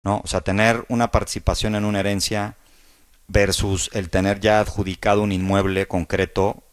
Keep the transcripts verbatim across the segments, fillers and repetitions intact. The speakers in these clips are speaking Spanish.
¿no? O sea, tener una participación en una herencia versus el tener ya adjudicado un inmueble concreto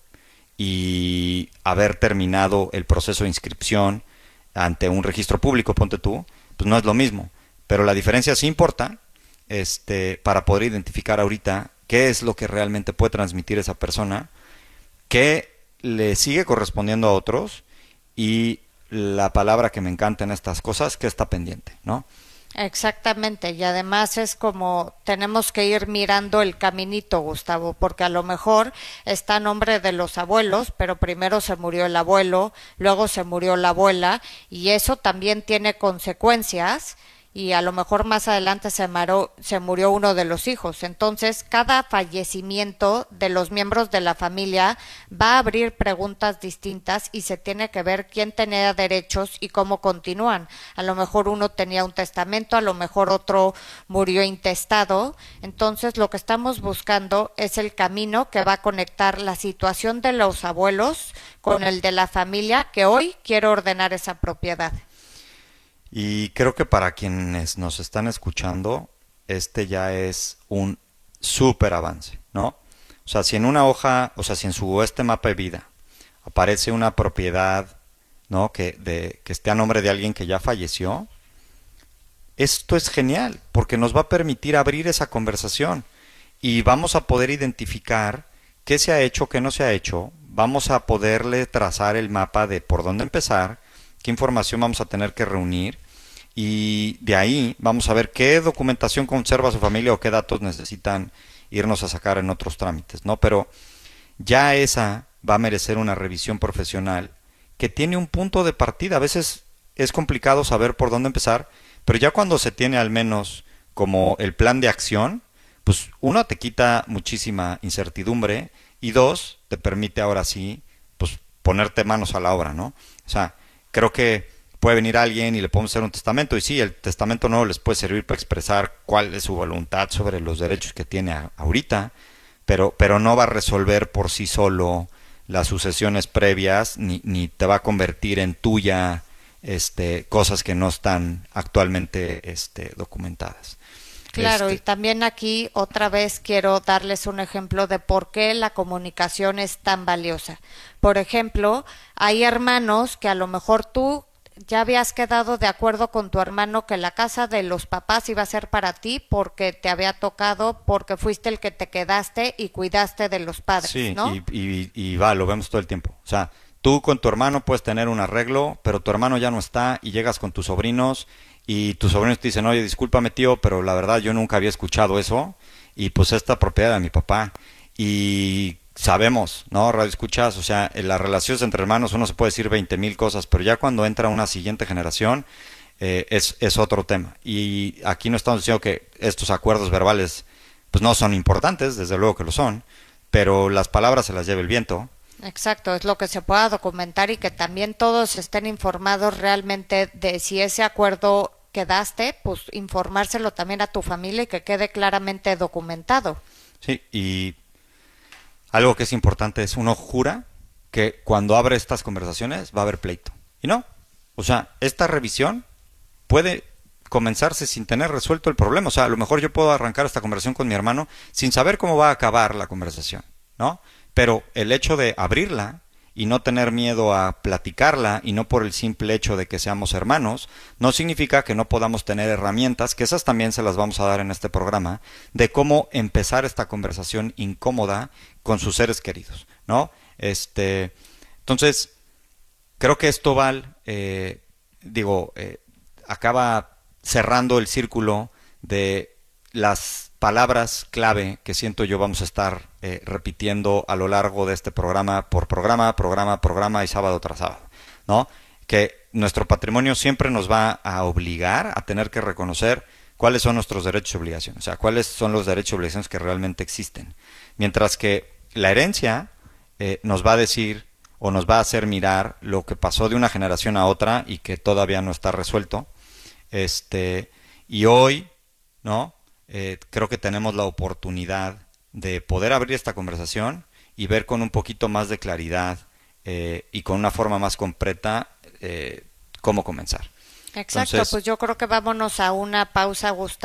y haber terminado el proceso de inscripción ante un registro público, ponte tú, pues no es lo mismo. Pero la diferencia sí importa, este, para poder identificar ahorita qué es lo que realmente puede transmitir esa persona, qué le sigue correspondiendo a otros y la palabra que me encanta en estas cosas, que está pendiente, ¿no? Exactamente, y además es como tenemos que ir mirando el caminito, Gustavo, porque a lo mejor está a nombre de los abuelos, pero primero se murió el abuelo, luego se murió la abuela, y eso también tiene consecuencias, y a lo mejor más adelante se, maró, se murió uno de los hijos. Entonces, cada fallecimiento de los miembros de la familia va a abrir preguntas distintas y se tiene que ver quién tenía derechos y cómo continúan. A lo mejor uno tenía un testamento, a lo mejor otro murió intestado. Entonces, lo que estamos buscando es el camino que va a conectar la situación de los abuelos con el de la familia que hoy quiere ordenar esa propiedad. Y creo que para quienes nos están escuchando, este ya es un súper avance, ¿no? O sea, si en una hoja, o sea, si en su este mapa de vida aparece una propiedad, ¿no? Que, de, que esté a nombre de alguien que ya falleció, esto es genial, porque nos va a permitir abrir esa conversación y vamos a poder identificar qué se ha hecho, qué no se ha hecho, vamos a poderle trazar el mapa de por dónde empezar, qué información vamos a tener que reunir y de ahí vamos a ver qué documentación conserva su familia o qué datos necesitan irnos a sacar en otros trámites, ¿no? Pero ya esa va a merecer una revisión profesional que tiene un punto de partida. A veces es complicado saber por dónde empezar, pero ya cuando se tiene al menos como el plan de acción, pues uno te quita muchísima incertidumbre y dos, te permite ahora sí, pues ponerte manos a la obra, ¿no? O sea, creo que puede venir alguien y le podemos hacer un testamento y sí, el testamento no les puede servir para expresar cuál es su voluntad sobre los derechos que tiene a- ahorita, pero, pero no va a resolver por sí solo las sucesiones previas, ni, ni te va a convertir en tuya este, cosas que no están actualmente este, documentadas. Claro, y Este, también aquí otra vez quiero darles un ejemplo de por qué la comunicación es tan valiosa. Por ejemplo, hay hermanos que a lo mejor tú ya habías quedado de acuerdo con tu hermano que la casa de los papás iba a ser para ti porque te había tocado, porque fuiste el que te quedaste y cuidaste de los padres, sí, ¿no? y, y, y va, lo vemos todo el tiempo. O sea, tú con tu hermano puedes tener un arreglo, pero tu hermano ya no está y llegas con tus sobrinos y tus sobrinos te dicen, oye, discúlpame tío, pero la verdad yo nunca había escuchado eso y pues esta propiedad de mi papá. Y sabemos, ¿no? Radio escuchas, o sea, en las relaciones entre hermanos uno se puede decir veinte mil cosas, pero ya cuando entra una siguiente generación eh, es, es otro tema. Y aquí no estamos diciendo que estos acuerdos verbales pues no son importantes, desde luego que lo son, pero las palabras se las lleva el viento. Exacto, es lo que se pueda documentar y que también todos estén informados realmente de si ese acuerdo quedaste, pues informárselo también a tu familia y que quede claramente documentado. Sí, y algo que es importante es uno jura que cuando abre estas conversaciones va a haber pleito. Y no. O sea, esta revisión puede comenzarse sin tener resuelto el problema. O sea, a lo mejor yo puedo arrancar esta conversación con mi hermano sin saber cómo va a acabar la conversación, ¿no? Pero el hecho de abrirla y no tener miedo a platicarla y no por el simple hecho de que seamos hermanos, no significa que no podamos tener herramientas, que esas también se las vamos a dar en este programa, de cómo empezar esta conversación incómoda con sus seres queridos, ¿no? Este, entonces, creo que esto Val, eh, digo, eh, acaba cerrando el círculo de las palabras clave que siento yo vamos a estar eh, repitiendo a lo largo de este programa, por programa, programa, programa y sábado tras sábado, ¿no? Que nuestro patrimonio siempre nos va a obligar a tener que reconocer cuáles son nuestros derechos y obligaciones, o sea, cuáles son los derechos y obligaciones que realmente existen. Mientras que la herencia eh, nos va a decir o nos va a hacer mirar lo que pasó de una generación a otra y que todavía no está resuelto. Este, y hoy, ¿no? Eh, creo que tenemos la oportunidad de poder abrir esta conversación y ver con un poquito más de claridad eh, y con una forma más completa eh, cómo comenzar. Exacto, Entonces, pues yo creo que vámonos a una pausa, Gustavo.